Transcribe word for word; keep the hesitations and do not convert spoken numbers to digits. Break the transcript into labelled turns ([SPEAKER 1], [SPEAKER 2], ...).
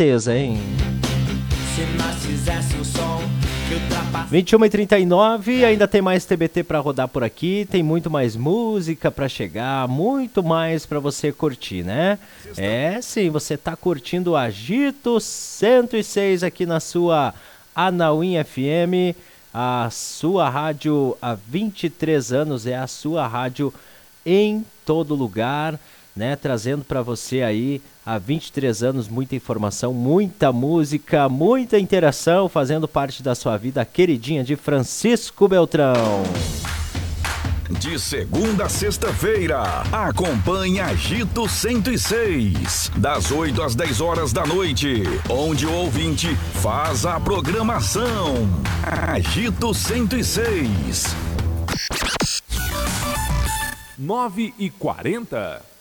[SPEAKER 1] certeza, hein? vinte e uma e trinta e nove, ainda tem mais T B T pra rodar por aqui, tem muito mais música pra chegar, muito mais pra você curtir, né? É, sim, você tá curtindo o Agito cento e seis aqui na sua Anauim F M, a sua rádio há vinte e três anos, é a sua rádio em todo lugar, né? Trazendo pra você aí há vinte e três anos muita informação, muita música, muita interação, fazendo parte da sua vida, a queridinha de Francisco Beltrão.
[SPEAKER 2] De segunda a sexta-feira, acompanhe Agito cento e seis, das oito às dez horas da noite, onde o ouvinte faz a programação. Agito cento e seis.
[SPEAKER 3] nove e quarenta.